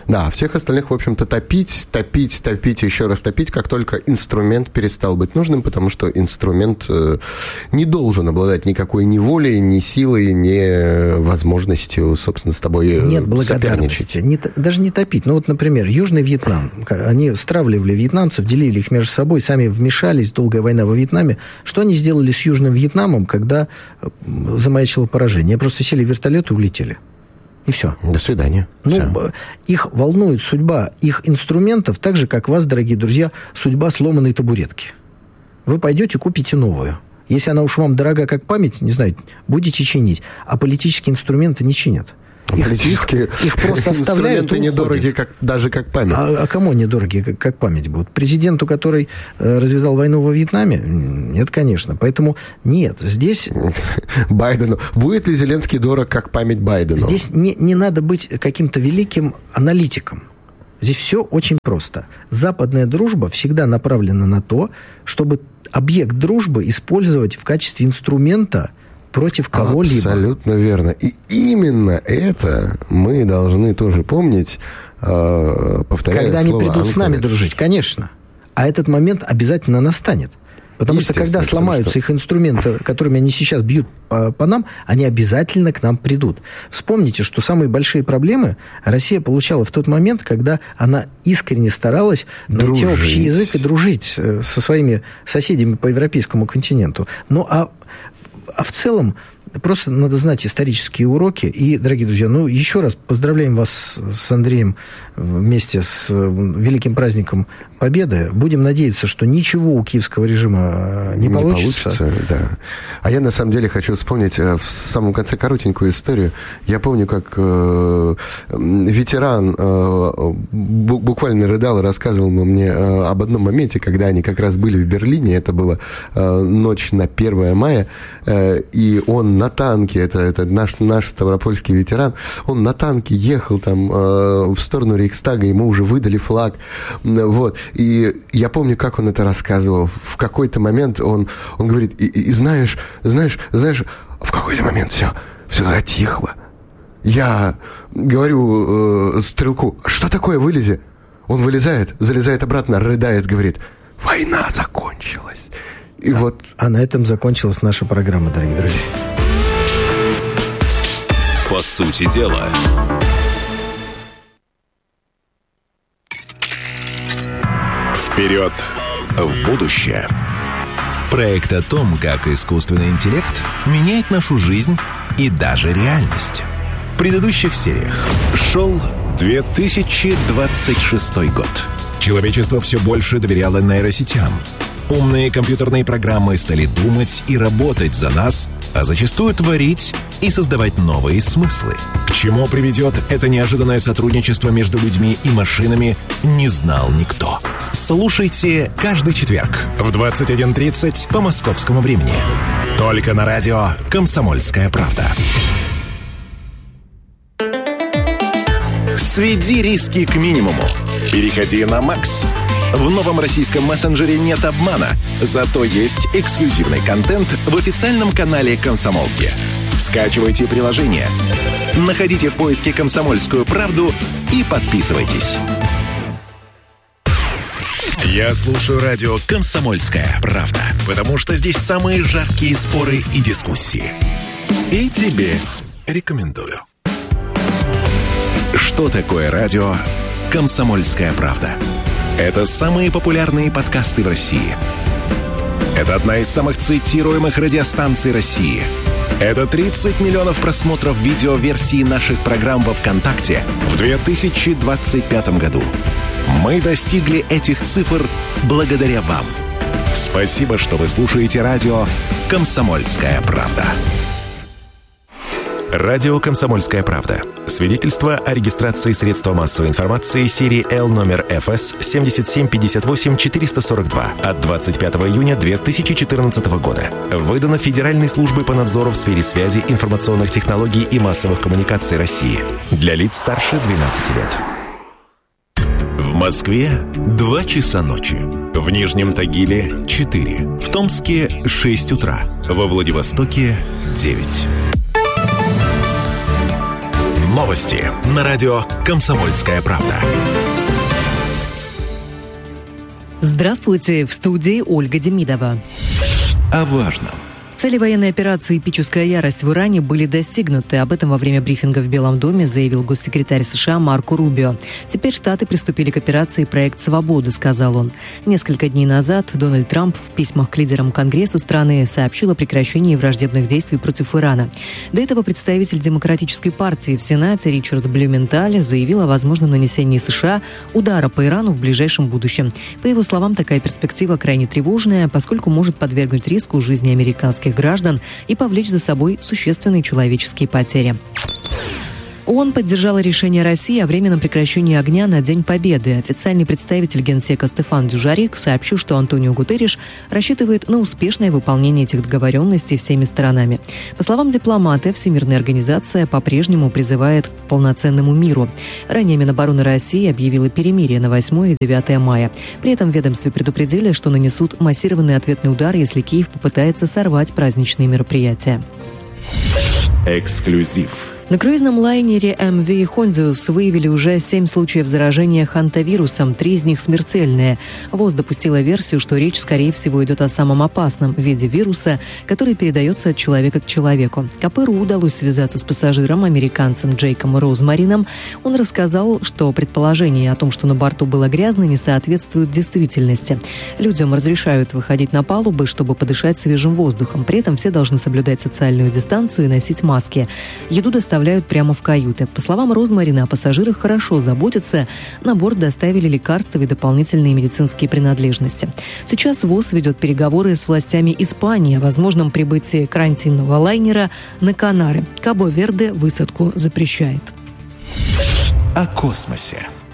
Да, всех остальных, в общем-то, топить, еще раз топить, как только инструмент перестал быть нужным, потому что инструмент не должен обладать никакой ни волей, ни силой, ни возможностью, собственно, с тобой Нет благодарности. Даже не топить. Ну, вот, например, Южный Вьетнам. Они стравливали вьетнамцев, делили их между собой, сами вмешались, долгая война во Вьетнаме. Что они сделали с Южным Вьетнамом, когда замаячило поражение? Они просто сели в вертолет и улетели. И все. До свидания. Их волнует судьба их инструментов, так же, как вас, дорогие друзья, судьба сломанной табуретки. Вы пойдете, купите новую. Если она уж вам дорога как память, не знаю, будете чинить. А политические инструменты не чинят. Их просто оставляют и недороги, даже как память. А кому недороги, как память будут? Президенту, который развязал войну во Вьетнаме? Нет, конечно. Поэтому нет, здесь... Байдену. Будет ли Зеленский дорог, как память Байдену? Здесь не надо быть каким-то великим аналитиком. Здесь все очень просто. Западная дружба всегда направлена на то, чтобы объект дружбы использовать в качестве инструмента против кого-либо. Абсолютно верно. И именно это мы должны тоже помнить, повторяя когда они придут с нами дружить, конечно. А этот момент обязательно настанет. Потому что когда сломаются их инструменты, которыми они сейчас бьют по нам, они обязательно к нам придут. Вспомните, что самые большие проблемы Россия получала в тот момент, когда она искренне старалась найти общий язык и дружить со своими соседями по европейскому континенту. А в целом, просто надо знать исторические уроки. И, дорогие друзья, еще раз поздравляем вас с Андреем вместе с великим праздником Победы. Будем надеяться, что ничего у киевского режима не получится. Да. А я, на самом деле, хочу вспомнить в самом конце коротенькую историю. Я помню, как ветеран буквально рыдал и рассказывал мне об одном моменте, когда они как раз были в Берлине. Это была ночь на 1 мая. И он на танке, это наш ставропольский ветеран, он на танке ехал там в сторону Рейхстага, ему уже выдали флаг. Вот. И я помню, как он это рассказывал. В какой-то момент он говорит, и знаешь, в какой-то момент все затихло. Я говорю стрелку, что такое, вылези? Он вылезает, залезает обратно, рыдает, говорит, война закончилась. И А на этом закончилась наша программа, дорогие друзья. По сути дела. Вперед в будущее. Проект о том, как искусственный интеллект меняет нашу жизнь и даже реальность. В предыдущих сериях шел 2026 год. Человечество все больше доверяло нейросетям. Умные компьютерные программы стали думать и работать за нас, а зачастую творить и создавать новые смыслы. К чему приведет это неожиданное сотрудничество между людьми и машинами, не знал никто. Слушайте каждый четверг в 21:30 по московскому времени. Только на радио «Комсомольская правда». Сведи риски к минимуму. Переходи на Макс. В новом российском мессенджере нет обмана, зато есть эксклюзивный контент в официальном канале «Комсомолки». Скачивайте приложение, находите в поиске «Комсомольскую правду» и подписывайтесь. Я слушаю радио «Комсомольская правда», потому что здесь самые жаркие споры и дискуссии. И тебе рекомендую. Что такое радио «Комсомольская правда»? Это самые популярные подкасты в России. Это одна из самых цитируемых радиостанций России. Это 30 миллионов просмотров видеоверсии наших программ во ВКонтакте в 2025 году. Мы достигли этих цифр благодаря вам. Спасибо, что вы слушаете радио «Комсомольская правда». Радио «Комсомольская правда». Свидетельство о регистрации средства массовой информации серии L номер ФС 7758-442 от 25 июня 2014 года. Выдано Федеральной службой по надзору в сфере связи, информационных технологий и массовых коммуникаций России. Для лиц старше 12 лет. В Москве 2 часа ночи. В Нижнем Тагиле 4. В Томске 6 утра. Во Владивостоке 9. Новости на радио «Комсомольская правда». Здравствуйте, в студии Ольга Демидова. О важном. Цели военной операции «Эпическая ярость» в Иране были достигнуты. Об этом во время брифинга в Белом доме заявил госсекретарь США Марко Рубио. Теперь Штаты приступили к операции «Проект свободы», сказал он. Несколько дней назад Дональд Трамп в письмах к лидерам Конгресса страны сообщил о прекращении враждебных действий против Ирана. До этого представитель Демократической партии в Сенате Ричард Блюменталь заявил о возможном нанесении США удара по Ирану в ближайшем будущем. По его словам, такая перспектива крайне тревожная, поскольку может подвергнуть риску жизни американских граждан и повлечь за собой существенные человеческие потери. ООН поддержала решение России о временном прекращении огня на День Победы. Официальный представитель Генсека Стефан Дюжарик сообщил, что Антонио Гутерриш рассчитывает на успешное выполнение этих договоренностей всеми сторонами. По словам дипломата, Всемирная организация по-прежнему призывает к полноценному миру. Ранее Минобороны России объявила перемирие на 8 и 9 мая. При этом в ведомстве предупредили, что нанесут массированный ответный удар, если Киев попытается сорвать праздничные мероприятия. Эксклюзив. На круизном лайнере MV Hondius выявили уже 7 случаев заражения хантавирусом, 3 из них смертельные. ВОЗ допустила версию, что речь, скорее всего, идет о самом опасном виде вируса, который передается от человека к человеку. КПРУ удалось связаться с пассажиром, американцем Джейком Розмарином. Он рассказал, что предположение о том, что на борту было грязно, не соответствует действительности. Людям разрешают выходить на палубы, чтобы подышать свежим воздухом. При этом все должны соблюдать социальную дистанцию и носить маски. Еду доставляют прямо в каюты. По словам Розмарина, о пассажирах хорошо заботятся. На борт доставили лекарства и дополнительные медицинские принадлежности. Сейчас ВОЗ ведет переговоры с властями Испании о возможном прибытии карантинного лайнера на Канары. Кабо-Верде высадку запрещает. О космосе.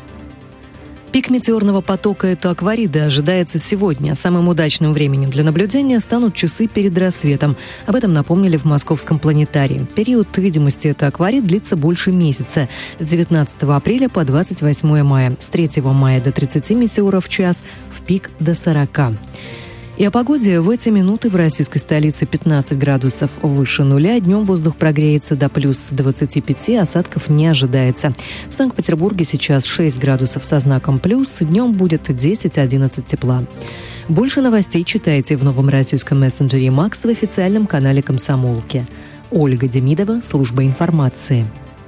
Пик метеорного потока Эту Аквариды ожидается сегодня. Самым удачным временем для наблюдения станут часы перед рассветом. Об этом напомнили в Московском планетарии. Период видимости Эту Акварид длится больше месяца. С 19 апреля по 28 мая. С 3 мая до 30 метеоров в час, в пик до 40. И о погоде. В эти минуты в российской столице 15 градусов выше нуля. Днем воздух прогреется до плюс 25, осадков не ожидается. В Санкт-Петербурге сейчас 6 градусов со знаком плюс. Днем будет 10-11 тепла. Больше новостей читайте в новом российском мессенджере «Макс» в официальном канале «Комсомолки». Ольга Демидова, служба информации.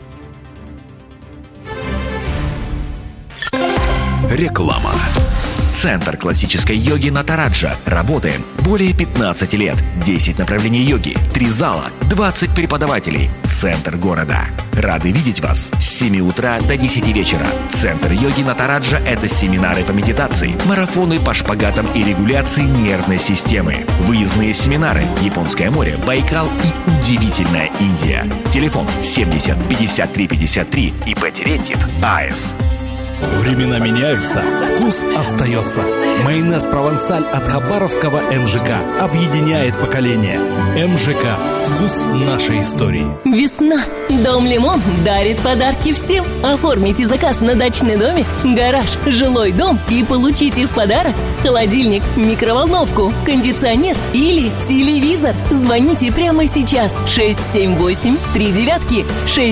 Реклама. Центр классической йоги Натараджа. Работаем более 15 лет. 10 направлений йоги, 3 зала, 20 преподавателей. Центр города. Рады видеть вас с 7 утра до 10 вечера. Центр йоги Натараджа – это семинары по медитации, марафоны по шпагатам и регуляции нервной системы, выездные семинары, Японское море, Байкал и удивительная Индия. Телефон 70 53 53 ИП Терентьев АЭС. Времена меняются, вкус остается. Майонез «Провансаль» от хабаровского МЖК объединяет поколения. МЖК – вкус нашей истории. Весна. Дом Лимон дарит подарки всем. Оформите заказ на дачный домик, гараж, жилой дом и получите в подарок холодильник, микроволновку, кондиционер или телевизор. Звоните прямо сейчас 678-39,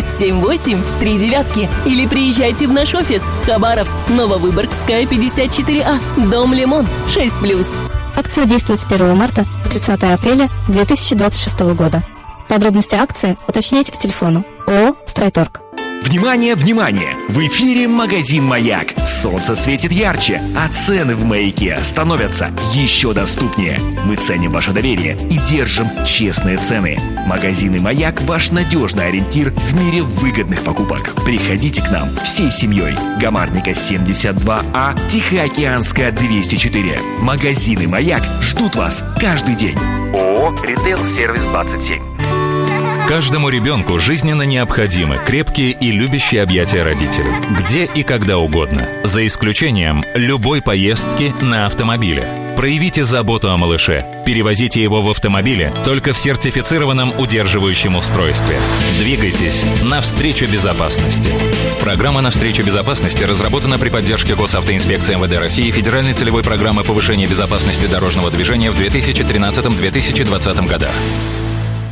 678-39 или приезжайте в наш офис Хабаровск, Нововыборгская, 54А, Дом Лимон, 6+. Акция действует с 1 марта по 30 апреля 2026 года. Подробности акции уточняйте по телефону ООО «Стройторг». Внимание, внимание! В эфире магазин «Маяк». Солнце светит ярче, а цены в «Маяке» становятся еще доступнее. Мы ценим ваше доверие и держим честные цены. Магазины «Маяк» – ваш надежный ориентир в мире выгодных покупок. Приходите к нам всей семьей. Гамарника 72А, Тихоокеанская 204. Магазины «Маяк» ждут вас каждый день. ООО «Ритейл Сервис 27». Каждому ребенку жизненно необходимы крепкие и любящие объятия родителей. Где и когда угодно. За исключением любой поездки на автомобиле. Проявите заботу о малыше. Перевозите его в автомобиле только в сертифицированном удерживающем устройстве. Двигайтесь навстречу безопасности. Программа «Навстречу безопасности» разработана при поддержке Госавтоинспекции МВД России и Федеральной целевой программы повышения безопасности дорожного движения в 2013-2020 годах.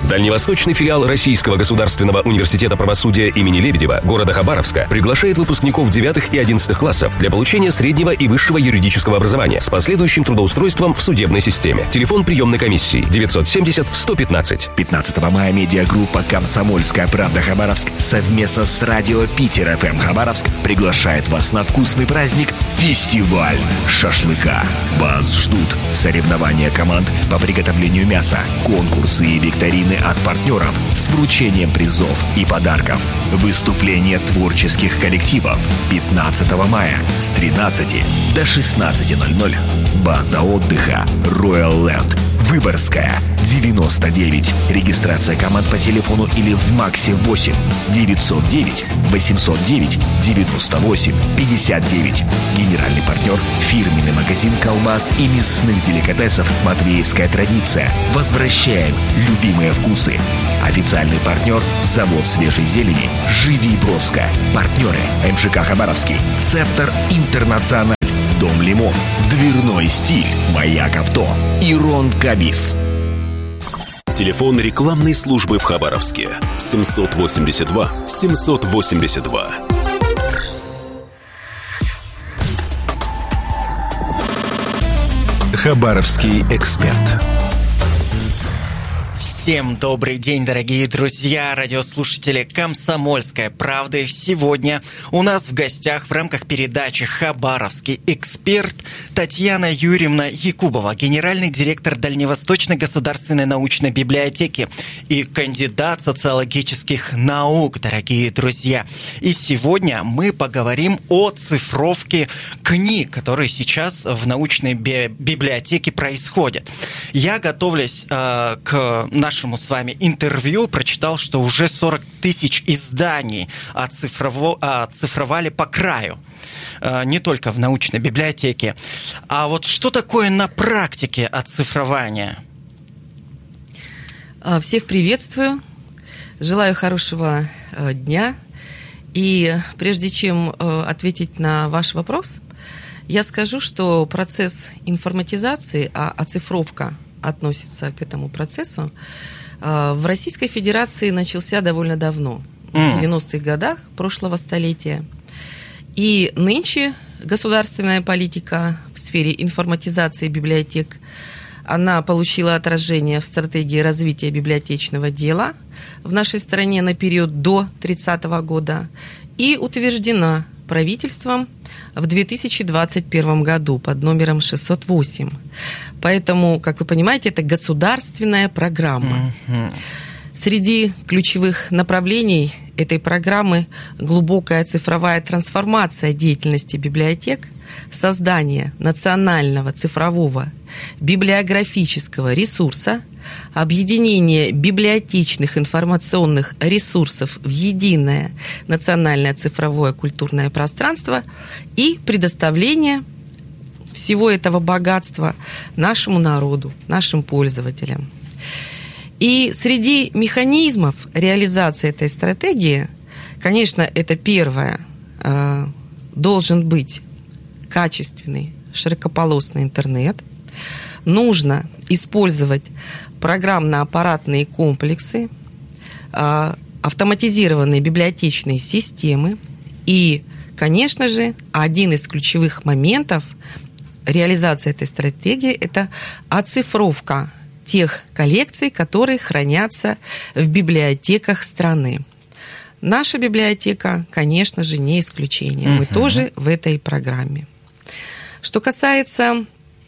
Дальневосточный филиал Российского государственного университета правосудия имени Лебедева города Хабаровска приглашает выпускников 9 и 11 классов для получения среднего и высшего юридического образования с последующим трудоустройством в судебной системе. Телефон приемной комиссии 970-115. 15 мая медиагруппа «Комсомольская правда» Хабаровск совместно с радио Питер ФМ Хабаровск приглашает вас на вкусный праздник «Фестиваль шашлыка». Вас ждут соревнования команд по приготовлению мяса, конкурсы и викторины от партнеров с вручением призов и подарков, выступления творческих коллективов 15 мая с 13 до 16:00. База отдыха Royal Land, Выборгская, 99. Регистрация команд по телефону или в МАКСе 8 909 809 98 59. Генеральный партнер — фирменный магазин колбас и мясных деликатесов «Матвеевская традиция». Возвращаем любимые вкусы. Официальный партнер — завод свежей зелени «Живи Броско». Партнеры — МЖК Хабаровский, Цептор Интернациональ, Дом Лимон, Дверной стиль, Маяк Авто и Рон Кабис. Телефон рекламной службы в Хабаровске 782 782. Хабаровский эксперт. Всем добрый день, дорогие друзья, радиослушатели «Комсомольской правды». Сегодня у нас в гостях в рамках передачи «Хабаровский эксперт» Татьяна Юрьевна Якубова, генеральный директор Дальневосточной государственной научной библиотеки и кандидат социологических наук, дорогие друзья. И сегодня мы поговорим о цифровке книг, которые сейчас в научной библиотеке происходят. Я, готовясь к нашему с вами интервью, прочитал, что уже 40 тысяч изданий оцифровали по краю. Не только в научной библиотеке. А вот что такое на практике оцифрование? Всех приветствую. Желаю хорошего дня. И прежде чем ответить на ваш вопрос, я скажу, что процесс информатизации, оцифровка относится к этому процессу, в Российской Федерации начался довольно давно, в 90-х годах прошлого столетия. И нынче государственная политика в сфере информатизации библиотек, она получила отражение в стратегии развития библиотечного дела в нашей стране на период до 30 года и утверждена правительством в 2021 году под номером 608. Поэтому, как вы понимаете, это государственная программа. Среди ключевых направлений этой программы глубокая цифровая трансформация деятельности библиотек, создание национального цифрового библиографического ресурса, объединение библиотечных информационных ресурсов в единое национальное цифровое культурное пространство и предоставление всего этого богатства нашему народу, нашим пользователям. И среди механизмов реализации этой стратегии, конечно, это первое, должен быть качественный широкополосный интернет. Нужно использовать программно-аппаратные комплексы, автоматизированные библиотечные системы. И, конечно же, один из ключевых моментов реализации этой стратегии – это оцифровка тех коллекций, которые хранятся в библиотеках страны. Наша библиотека, конечно же, не исключение. Мы тоже в этой программе. Что касается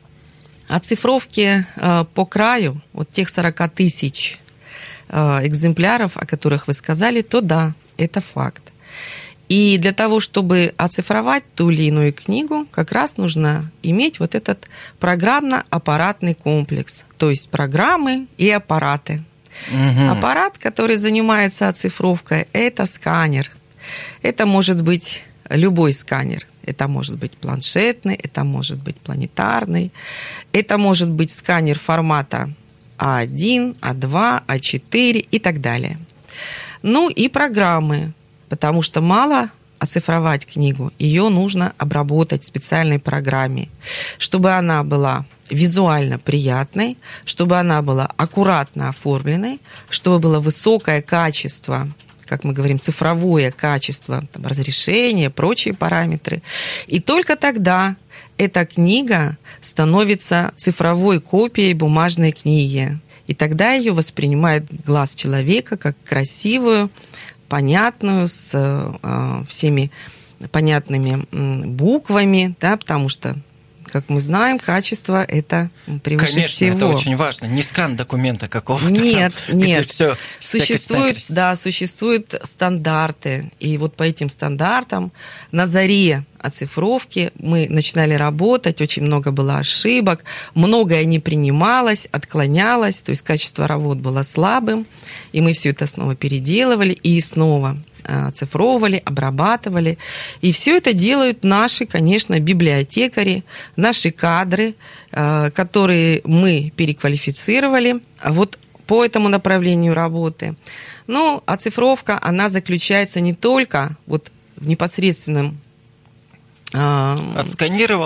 оцифровки по краю, вот тех 40 тысяч экземпляров, о которых вы сказали, то да, это факт. И для того, чтобы оцифровать ту или иную книгу, как раз нужно иметь вот этот программно-аппаратный комплекс, то есть программы и аппараты. Аппарат, который занимается оцифровкой, это сканер. Это может быть любой сканер. Это может быть планшетный, это может быть планетарный, это может быть сканер формата А1, А2, А4 и так далее. Ну и программы, потому что мало оцифровать книгу, ее нужно обработать в специальной программе, чтобы она была визуально приятной, чтобы она была аккуратно оформленной, чтобы было высокое качество, как мы говорим, цифровое качество, там, разрешение, прочие параметры. И только тогда эта книга становится цифровой копией бумажной книги. И тогда ее воспринимает глаз человека как красивую, понятную, с всеми понятными буквами, да, потому что, как мы знаем, качество это превыше Конечно, всего. Это очень важно. Не скан документа какого-то. Нет, там, нет. Все Существуют стандарты. И вот по этим стандартам на заре оцифровки мы начинали работать, очень много было ошибок, многое не принималось, отклонялось, то есть качество работ было слабым, и мы все это снова переделывали и снова оцифровывали, обрабатывали. И все это делают наши, конечно, библиотекари, наши кадры, которые мы переквалифицировали вот по этому направлению работы. Но оцифровка, она заключается не только вот в непосредственном отсканировал